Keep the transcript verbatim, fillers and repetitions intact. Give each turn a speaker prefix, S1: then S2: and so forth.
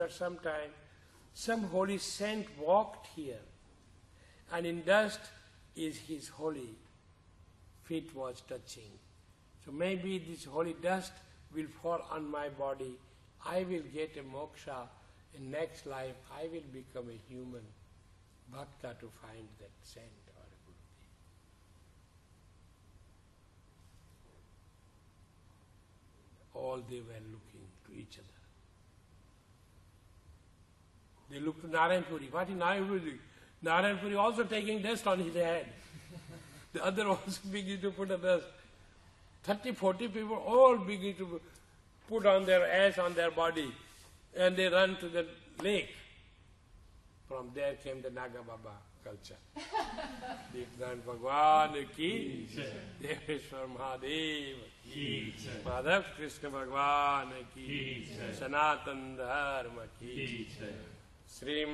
S1: At some time, some holy saint walked here, and in dust is his holy feet was touching. So maybe this holy dust will fall on my body. I will get a moksha. In next life, I will become a human bhakta to find that saint or a Gurudev. All they were looking to each other. They looked to Narayan Puri. What is Narayan Puri? Narayan Puri also taking dust on his head. The other also begin to put a dust. Thirty, forty people all begin to put on their ash on their body, and they run to the lake. From there came the Naga Baba culture. Deepnand Bhagwan ki, Deveshwar Mahadev ki, Madhav Krishna Bhagwan ki, Sanatan Dharma ki, Sri